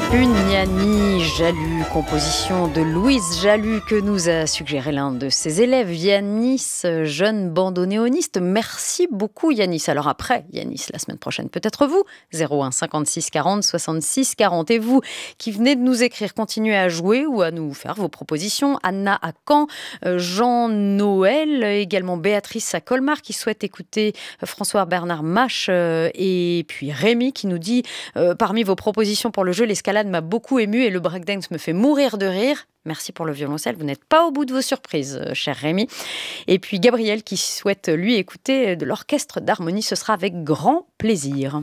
Une Yanni Jalut, composition de Louise Jalut que nous a suggéré l'un de ses élèves, Yanis, jeune bandonéoniste. Merci beaucoup Yanis. Alors après Yanis, la semaine prochaine, peut-être vous, 01 56 40 66 40. Et vous qui venez de nous écrire, continuez à jouer ou à nous faire vos propositions. Anna à Caen, Jean-Noël, également Béatrice à Colmar qui souhaite écouter François-Bernard Mache et puis Rémi qui nous dit parmi vos propositions pour le jeu, l'escalade m'a beaucoup ému et le breakdance me fait mourir de rire. Merci pour le violoncelle, vous n'êtes pas au bout de vos surprises, cher Rémi. Et puis Gabriel qui souhaite lui écouter de l'orchestre d'harmonie, ce sera avec grand plaisir.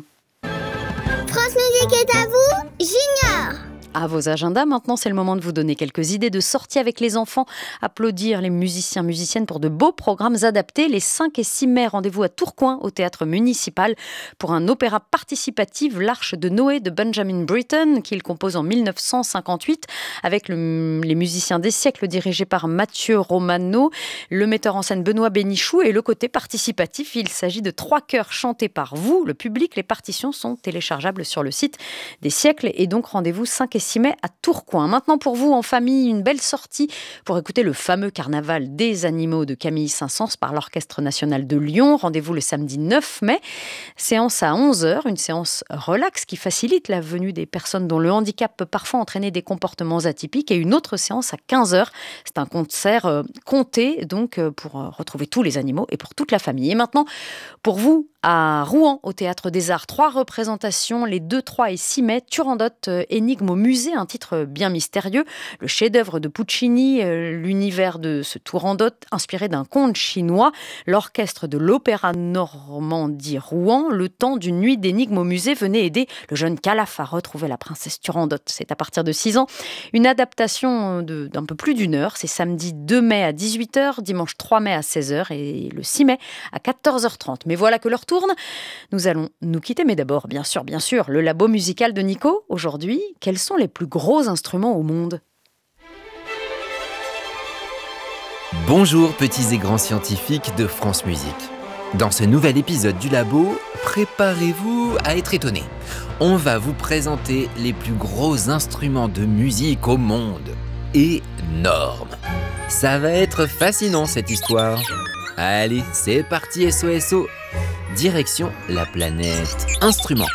France Musique est à vous, Junior. À vos agendas, maintenant, c'est le moment de vous donner quelques idées de sortie avec les enfants. Applaudir les musiciens, musiciennes pour de beaux programmes adaptés. Les 5 et 6 mai, rendez-vous à Tourcoing, au théâtre municipal, pour un opéra participatif, l'Arche de Noé de Benjamin Britten, qu'il compose en 1958, avec les musiciens des siècles dirigés par Mathieu Romano, le metteur en scène Benoît Bénichou, et le côté participatif, il s'agit de 3 chœurs chantés par vous, le public. Les partitions sont téléchargeables sur le site des siècles, et donc rendez-vous 5 et 6 mai à Tourcoing. Maintenant pour vous, en famille, une belle sortie pour écouter le fameux carnaval des animaux de Camille Saint-Saëns par l'Orchestre national de Lyon. Rendez-vous le samedi 9 mai. Séance à 11h, une séance relax qui facilite la venue des personnes dont le handicap peut parfois entraîner des comportements atypiques, et une autre séance à 15h. C'est un concert compté donc pour retrouver tous les animaux et pour toute la famille. Et maintenant, pour vous, à Rouen, au Théâtre des Arts, 3 représentations les 2, 3 et 6 mai. Turandot, énigme au musée, un titre bien mystérieux. Le chef-d'œuvre de Puccini, l'univers de ce Turandot, inspiré d'un conte chinois. L'orchestre de l'Opéra Normandie Rouen, le temps d'une nuit d'énigmes au musée, venait aider le jeune Calaf à retrouver la princesse Turandot. C'est à partir de 6 ans. Une adaptation d'un peu plus d'1 heure. C'est samedi 2 mai à 18h, dimanche 3 mai à 16h et le 6 mai à 14h30. Mais voilà que l'heure tourne. Nous allons nous quitter, mais d'abord, bien sûr, le labo musical de Nico. Aujourd'hui, quels sont les plus gros instruments au monde ? Bonjour petits et grands scientifiques de France Musique. Dans ce nouvel épisode du labo, préparez-vous à être étonnés. On va vous présenter les plus gros instruments de musique au monde. Énorme. Ça va être fascinant cette histoire. Allez, c'est parti SOSO. Direction la planète Instrument.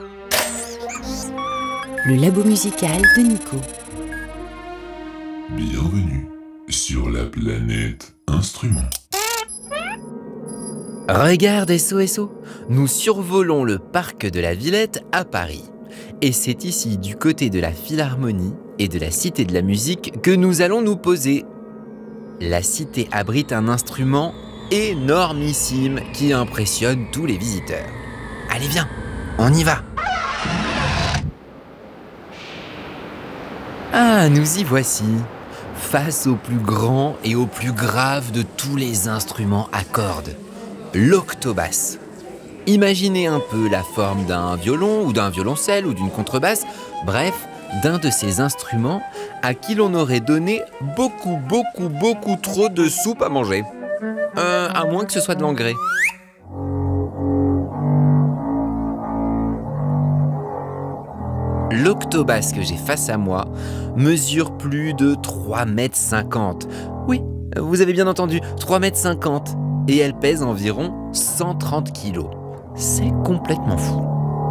Le labo musical de Nico. Bienvenue sur la planète Instrument. Regarde SOSO, nous survolons le parc de la Villette à Paris. Et c'est ici, du côté de la Philharmonie et de la Cité de la Musique, que nous allons nous poser. La cité abrite un instrument énormissime qui impressionne tous les visiteurs. Allez, viens, on y va. Ah, nous y voici, face au plus grand et au plus grave de tous les instruments à cordes, l'octobasse. Imaginez un peu la forme d'un violon ou d'un violoncelle ou d'une contrebasse, bref, d'un de ces instruments à qui l'on aurait donné beaucoup trop de soupe à manger. À moins que ce soit de l'engrais. L'octobasse que j'ai face à moi mesure plus de 3,50 m. Oui, vous avez bien entendu, 3,50 m. Et elle pèse environ 130 kg. C'est complètement fou.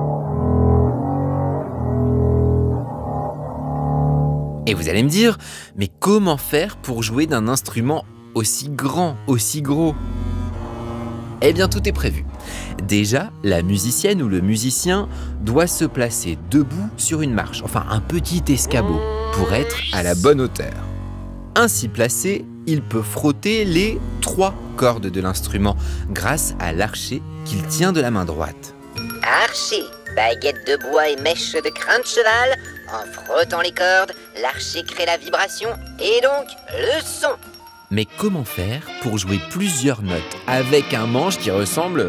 Et vous allez me dire, mais comment faire pour jouer d'un instrument aussi grand, aussi gros ? Eh bien, tout est prévu. Déjà, la musicienne ou le musicien doit se placer debout sur une marche, enfin un petit escabeau, pour être à la bonne hauteur. Ainsi placé, il peut frotter les 3 cordes de l'instrument grâce à l'archet qu'il tient de la main droite. Archer, baguette de bois et mèche de crin de cheval. En frottant les cordes, l'archet crée la vibration et donc le son. Mais comment faire pour jouer plusieurs notes avec un manche qui ressemble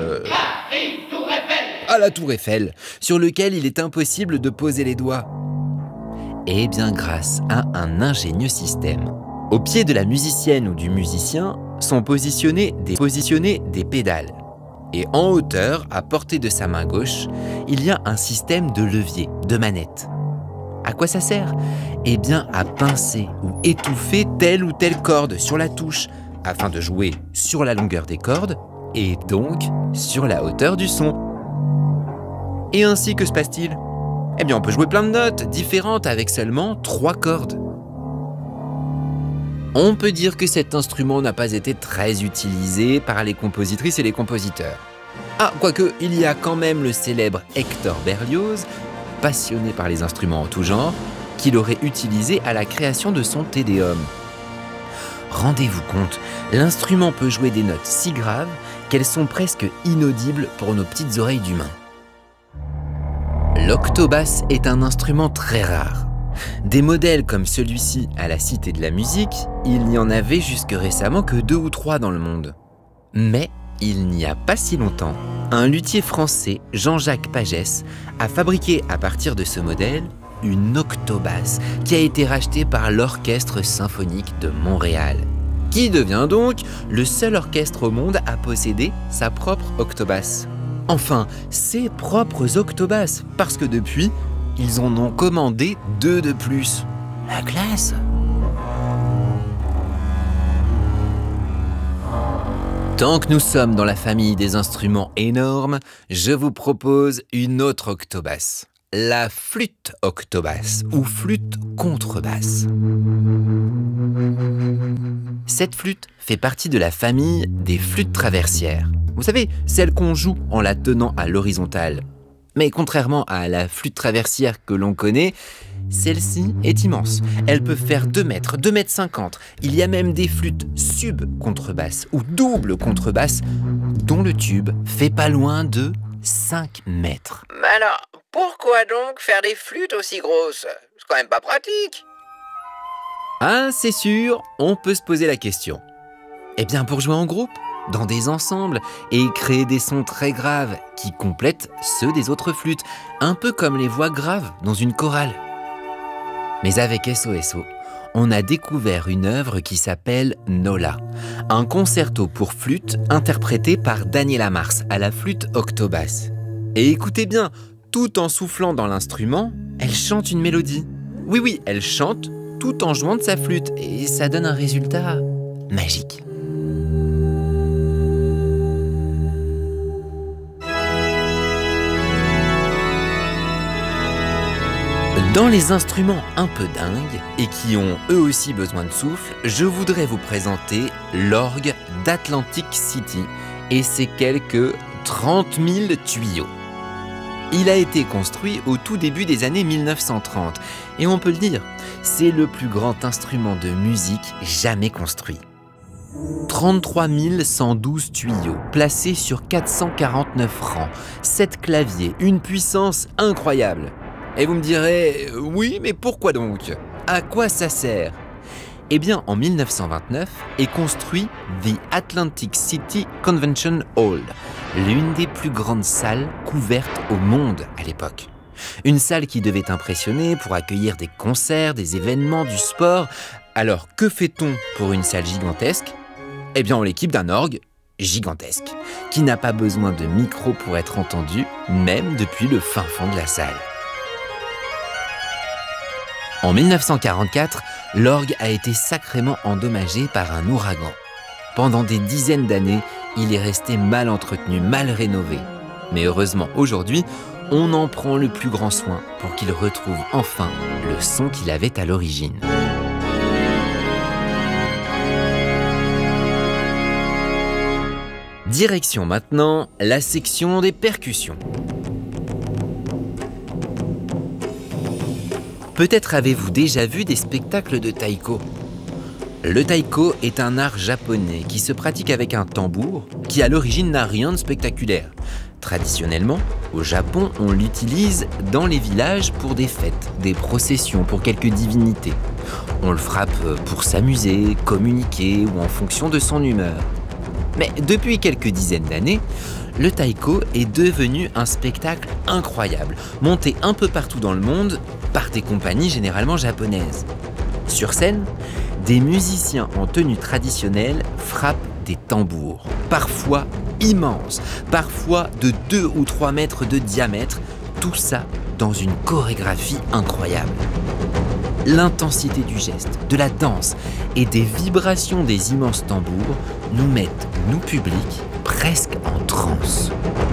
à la tour Eiffel, sur lequel il est impossible de poser les doigts ? Eh bien, grâce à un ingénieux système. Au pied de la musicienne ou du musicien sont positionnées des pédales. Et en hauteur, à portée de sa main gauche, il y a un système de levier, de manette. À quoi ça sert ? Eh bien, à pincer ou étouffer telle ou telle corde sur la touche, afin de jouer sur la longueur des cordes et donc sur la hauteur du son. Et ainsi, que se passe-t-il ? Eh bien, on peut jouer plein de notes différentes avec seulement 3 cordes. On peut dire que cet instrument n'a pas été très utilisé par les compositrices et les compositeurs. Ah, quoique, il y a quand même le célèbre Hector Berlioz, passionné par les instruments en tout genre, qui l'aurait utilisé à la création de son Te Deum. Rendez-vous compte, l'instrument peut jouer des notes si graves qu'elles sont presque inaudibles pour nos petites oreilles d'humains. L'octobasse est un instrument très rare. Des modèles comme celui-ci à la Cité de la Musique, il n'y en avait jusque récemment que 2 ou 3 dans le monde. Mais il n'y a pas si longtemps, un luthier français, Jean-Jacques Pagès, a fabriqué à partir de ce modèle une octobasse qui a été rachetée par l'Orchestre Symphonique de Montréal, qui devient donc le seul orchestre au monde à posséder sa propre octobasse. Enfin, ses propres octobasses, parce que depuis, ils en ont commandé 2 de plus. La classe! Tant que nous sommes dans la famille des instruments énormes, je vous propose une autre octobasse. La flûte octobasse ou flûte contrebasse. Cette flûte fait partie de la famille des flûtes traversières. Vous savez, celle qu'on joue en la tenant à l'horizontale. Mais contrairement à la flûte traversière que l'on connaît, celle-ci est immense. Elle peut faire 2 mètres, 2 mètres 50. Il y a même des flûtes sub-contrebasses ou double contrebasses dont le tube fait pas loin de 5 mètres. Mais alors, pourquoi donc faire des flûtes aussi grosses ? C'est quand même pas pratique. Ah, c'est sûr, on peut se poser la question. Eh bien, pour jouer en groupe, dans des ensembles, et créer des sons très graves qui complètent ceux des autres flûtes, un peu comme les voix graves dans une chorale. Mais avec SOSO, on a découvert une œuvre qui s'appelle Nola, un concerto pour flûte interprété par Daniela Mars à la flûte octobasse. Et écoutez bien, tout en soufflant dans l'instrument, elle chante une mélodie. Oui, elle chante tout en jouant de sa flûte, et ça donne un résultat magique. Dans les instruments un peu dingues et qui ont eux aussi besoin de souffle, je voudrais vous présenter l'orgue d'Atlantic City et ses quelques 30 000 tuyaux. Il a été construit au tout début des années 1930 et on peut le dire, c'est le plus grand instrument de musique jamais construit. 33 112 tuyaux placés sur 449 rangs, 7 claviers, une puissance incroyable. Et vous me direz, oui, mais pourquoi donc ? À quoi ça sert ? Eh bien, en 1929 est construit The Atlantic City Convention Hall, l'une des plus grandes salles couvertes au monde à l'époque. Une salle qui devait impressionner pour accueillir des concerts, des événements, du sport. Alors, que fait-on pour une salle gigantesque ? Eh bien, on l'équipe d'un orgue gigantesque, qui n'a pas besoin de micro pour être entendu, même depuis le fin fond de la salle. En 1944, l'orgue a été sacrément endommagé par un ouragan. Pendant des dizaines d'années, il est resté mal entretenu, mal rénové. Mais heureusement, aujourd'hui, on en prend le plus grand soin pour qu'il retrouve enfin le son qu'il avait à l'origine. Direction maintenant la section des percussions. Peut-être avez-vous déjà vu des spectacles de taiko. Le taiko est un art japonais qui se pratique avec un tambour qui à l'origine n'a rien de spectaculaire. Traditionnellement, au Japon, on l'utilise dans les villages pour des fêtes, des processions, pour quelques divinités. On le frappe pour s'amuser, communiquer ou en fonction de son humeur. Mais depuis quelques dizaines d'années, le taiko est devenu un spectacle incroyable, monté un peu partout dans le monde par des compagnies généralement japonaises. Sur scène, des musiciens en tenue traditionnelle frappent des tambours, parfois immenses, parfois de 2 ou 3 mètres de diamètre, tout ça dans une chorégraphie incroyable. L'intensité du geste, de la danse et des vibrations des immenses tambours nous mettent, nous public, presque en transe.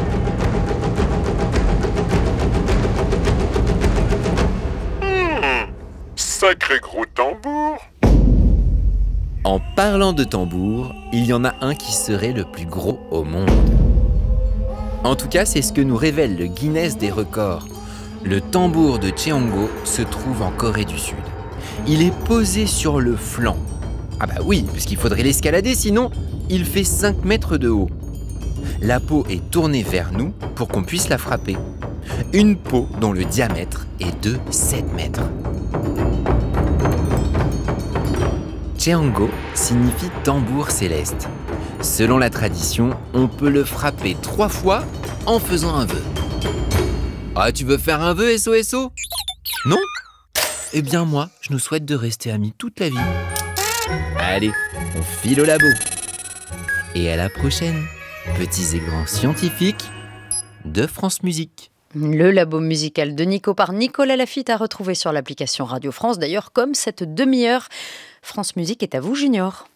Sacré gros tambour. En parlant de tambour, il y en a un qui serait le plus gros au monde. En tout cas, c'est ce que nous révèle le Guinness des records. Le tambour de Cheongo se trouve en Corée du Sud. Il est posé sur le flanc. Ah bah oui, parce qu'il faudrait l'escalader, sinon il fait 5 mètres de haut. La peau est tournée vers nous pour qu'on puisse la frapper. Une peau dont le diamètre est de 7 mètres. Cheongo signifie tambour céleste. Selon la tradition, on peut le frapper 3 fois en faisant un vœu. Ah, tu veux faire un vœu, SOSO ? Non ? Eh bien moi, je nous souhaite de rester amis toute la vie. Allez, on file au labo. Et à la prochaine, petits et grands scientifiques de France Musique. Le labo musical de Nico par Nicolas Laffitte à retrouver sur l'application Radio France. D'ailleurs, comme cette demi-heure, France Musique est à vous, Junior.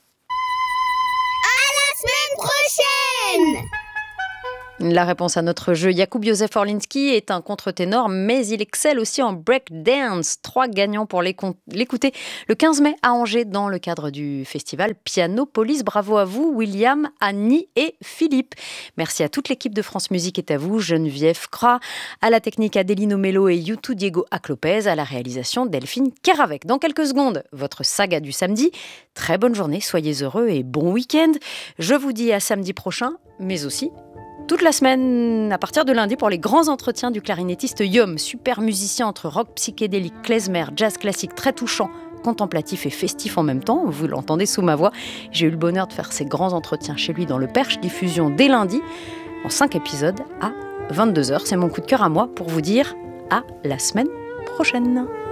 Semaine prochaine! La réponse à notre jeu, Jakub Józef Orlinski est un contre-ténor, mais il excelle aussi en breakdance. 3 gagnants pour l'écouter le 15 mai à Angers dans le cadre du festival Pianopolis. Bravo à vous, William, Annie et Philippe. Merci à toute l'équipe de France Musique est à vous, Geneviève Cra, à la technique Adelino Mello et Youtou Diego Aclopez, à la réalisation Delphine Keravec. Dans quelques secondes, votre saga du samedi. Très bonne journée, soyez heureux et bon week-end. Je vous dis à samedi prochain, mais aussi toute la semaine, à partir de lundi, pour les grands entretiens du clarinettiste Yom, super musicien entre rock psychédélique, klezmer, jazz classique, très touchant, contemplatif et festif en même temps. Vous l'entendez sous ma voix. J'ai eu le bonheur de faire ces grands entretiens chez lui dans le Perche, diffusion dès lundi, en 5 épisodes à 22h. C'est mon coup de cœur à moi pour vous dire à la semaine prochaine.